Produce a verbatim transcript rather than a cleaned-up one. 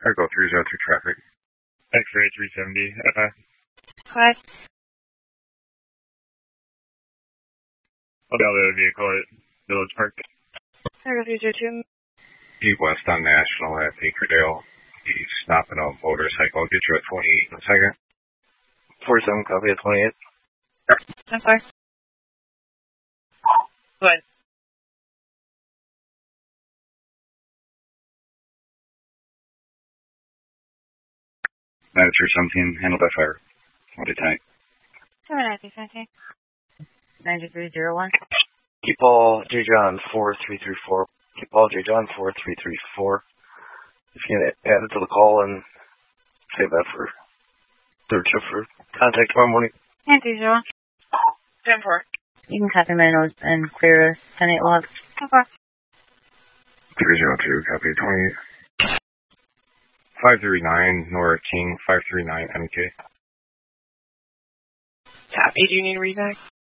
Echo three zero two traffic. X-ray three seventy. Uh, Hi. I'll be out of the vehicle at Village Park. Echo three zero two. Deep West on National at Acredale. He's stopping a motorcycle. I'll get you at twenty-eight in a second. forty-seven, copy at twenty-eight. I'm sorry. Go ahead. Manager seventeen, handled by fire. What did tank? seven nine three seventeen. nine three zero one. Keep all J. John four three three four. Keep all J. John four three three four. If you can add it to the call and save that for third shift for contact tomorrow morning. nine three zero one. ten four. You can copy my notes and clear us ten eight logs. Okay. three zero two, copy twenty-eight. five three nine, Nora King, five three nine M K. Copy, do you need a reback?